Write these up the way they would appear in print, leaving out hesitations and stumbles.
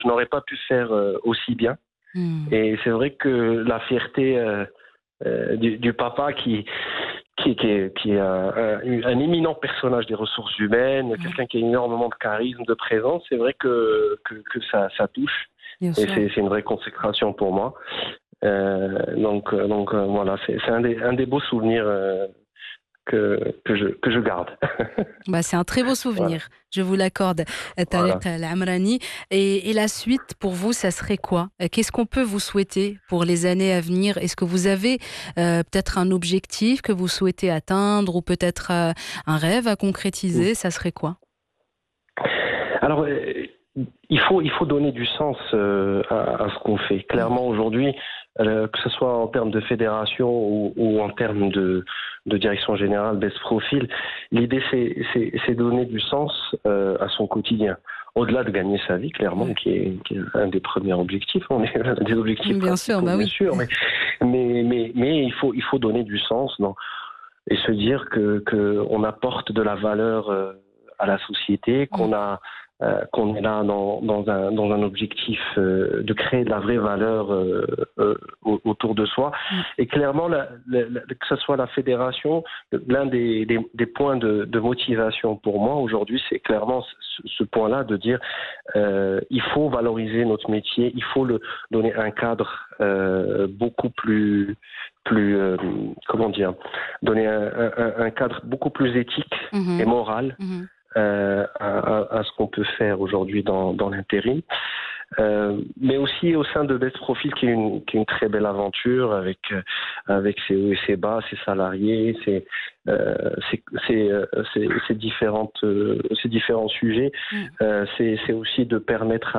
je n'aurais pas pu faire aussi bien. Hmm. Et c'est vrai que la fierté du papa qui est un éminent personnage des ressources humaines, Hmm. quelqu'un qui a énormément de charisme, de présence, c'est vrai que ça touche. Bien Et sûr. c'est une vraie consécration pour moi. Voilà, c'est un des beaux souvenirs que je garde. Bah, c'est un très beau Voilà. souvenir, je vous l'accorde, Voilà. Tariq Al-Amrani. Et la suite, pour vous, ça serait quoi? Qu'est-ce qu'on peut vous souhaiter pour les années à venir? Est-ce que vous avez peut-être un objectif que vous souhaitez atteindre ou peut-être un rêve à concrétiser? Ça serait quoi? Alors, il faut donner du sens à ce qu'on fait. Mhm. Clairement, aujourd'hui, que ce soit en termes de fédération ou en termes de direction générale, best profil, l'idée, c'est donner du sens à son quotidien. Au-delà de gagner sa vie, clairement, Ouais. qui est un des premiers objectifs, on est un des objectifs Bien sûr, principaux, bah bien oui. sûr, mais il faut donner du sens et se dire que on apporte de la valeur à la société, Mm. qu'on est là dans un objectif de créer de la vraie valeur autour de soi. Mm. Et clairement, que ce soit la fédération, l'un des points de motivation pour moi aujourd'hui, c'est clairement ce point-là de dire il faut valoriser notre métier, il faut le donner un cadre beaucoup plus comment dire, donner un cadre beaucoup plus éthique et Mhm. moral Mhm. à ce qu'on peut faire aujourd'hui dans l'intérim. Mais aussi au sein de Best Profil, qui est une très belle aventure avec ses hauts et ses bas, ses salariés, ces différents sujets. Mm. C'est aussi de permettre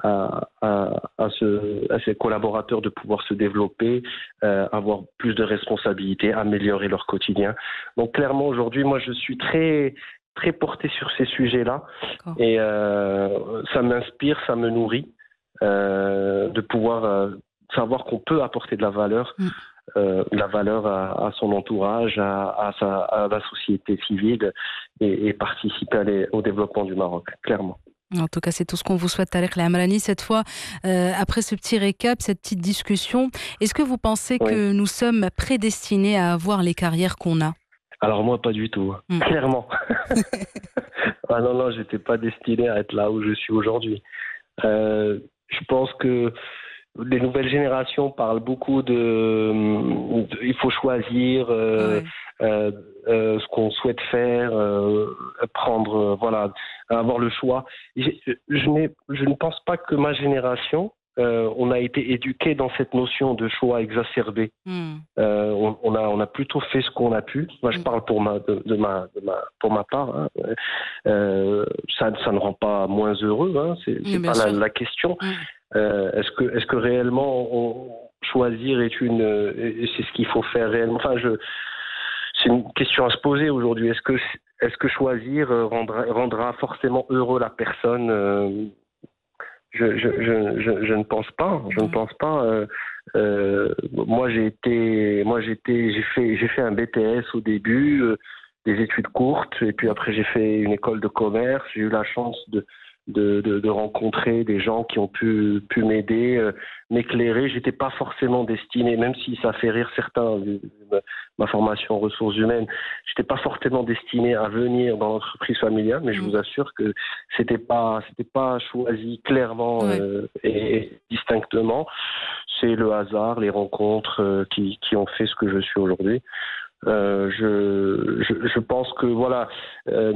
à ces collaborateurs de pouvoir se développer, avoir plus de responsabilités, améliorer leur quotidien. Donc clairement aujourd'hui, moi je suis très porté sur ces sujets-là D'accord. et ça m'inspire, ça me nourrit de pouvoir savoir qu'on peut apporter Mm. de la valeur à son entourage, à la société civile et participer au développement du Maroc, clairement. En tout cas, c'est tout ce qu'on vous souhaite, Tariq Al-Amrani. Cette fois, après ce petit récap, cette petite discussion, est-ce que vous pensez Oui. que nous sommes prédestinés à avoir les carrières qu'on a? Alors moi, pas du tout, Mm. clairement. Ah non, non, j'étais pas destiné à être là où je suis aujourd'hui. Je pense que les nouvelles générations parlent beaucoup il faut choisir Ouais. ce qu'on souhaite faire, prendre, voilà, avoir le choix. Je ne pense pas que ma génération, on a été éduqué dans cette notion de choix exacerbé. Mm. On a plutôt fait ce qu'on a pu. Moi, je Mm. parle pour ma part. Hein. Ça ne rend pas moins heureux. Hein. Mm, C'est bien pas sûr. la question. Mm. Est-ce que réellement choisir et c'est ce qu'il faut faire réellement. Enfin, c'est une question à se poser aujourd'hui. Est-ce que choisir rendra forcément heureux la personne? Je ne pense pas. Je ne Ouais. pense pas. J'ai fait un BTS au début, des études courtes, et puis après j'ai fait une école de commerce. J'ai eu la chance de rencontrer des gens qui ont pu m'aider, m'éclairer. J'étais pas forcément destiné, même si ça fait rire certains, ma formation en ressources humaines, j'étais pas forcément destiné à venir dans l'entreprise familiale, mais je Mm. vous assure que c'était pas choisi clairement Ouais. et distinctement. C'est le hasard, les rencontres qui ont fait ce que je suis aujourd'hui. Je pense que voilà, euh,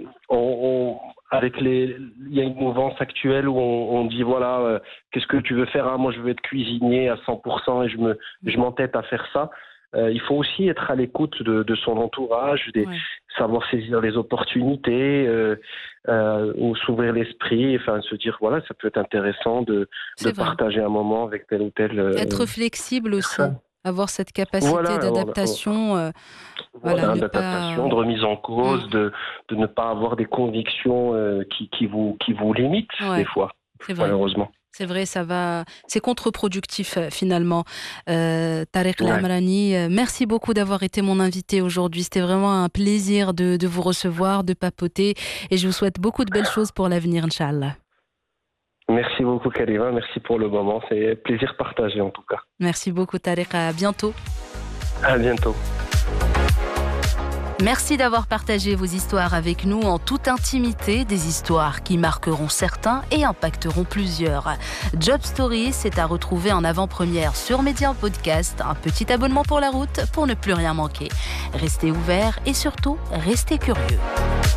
il y a une mouvance actuelle où on dit voilà, qu'est-ce que tu veux faire? Ah, moi je veux être cuisinier à 100% et Mm. je m'entête à faire ça. Il faut aussi être à l'écoute de son entourage, Ouais. savoir saisir les opportunités, ou s'ouvrir l'esprit, enfin se dire voilà, ça peut être intéressant de C'est vrai. partager un moment avec telle ou telle Être flexible aussi. personne. Avoir cette Voilà, capacité d'adaptation. Voilà, voilà, ne pas. d'adaptation, de remise en Mm. cause, de ne pas avoir des convictions qui vous limitent des Ouais, fois, c'est vrai. malheureusement. C'est vrai, ça va. C'est contre-productif finalement. Tariq Ouais. Lamrani, merci beaucoup d'avoir été mon invité aujourd'hui. C'était vraiment un plaisir de vous recevoir, de papoter. Et je vous souhaite beaucoup de belles choses pour l'avenir, Inch'Allah. Merci beaucoup Karima, merci pour le moment, c'est un plaisir partagé en tout cas. Merci beaucoup Tariq, à bientôt. À bientôt. Merci d'avoir partagé vos histoires avec nous en toute intimité, des histoires qui marqueront certains et impacteront plusieurs. Job Story, c'est à retrouver en avant-première sur Média Podcast. Un petit abonnement pour la route pour ne plus rien manquer. Restez ouverts et surtout, restez curieux.